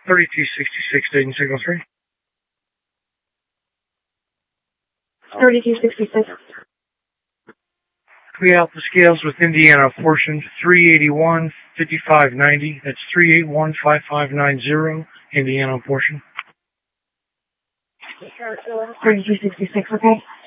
3266, Dayton Signal 3. 3266. We out the scales with Indiana portion 381, 5590. That's 381, 5590, Indiana portion. 3266, okay.